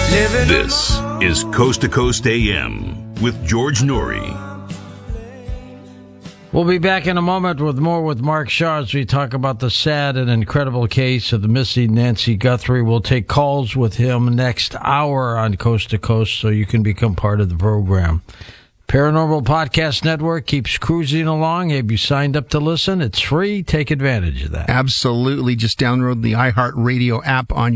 This is Coast to Coast AM with George Noory. We'll be back in a moment with more with Mark Shaw as we talk about the sad and incredible case of the missing Nancy Guthrie. We'll take calls with him next hour on Coast to Coast so you can become part of the program. Paranormal Podcast Network keeps cruising along. Have you signed up to listen? It's free. Take advantage of that. Absolutely. Just download the iHeartRadio app on